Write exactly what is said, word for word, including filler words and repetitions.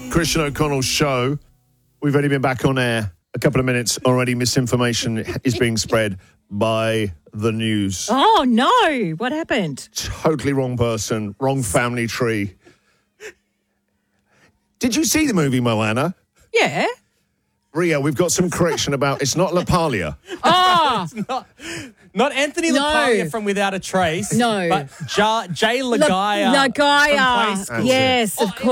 Christian O'Connell's show. We've only been back on air a couple of minutes already. Misinformation is being spread by the news. Oh, no. What happened? Totally wrong person, wrong family tree. Did you see the movie Moana? Yeah. Ria, we've got some correction about it's not La Palia. Oh, Not, not Anthony No. LaPaglia from Without a Trace. No. But ja, Jay Lagaya. Lagaya. from Play School. Yes, of Oh, course.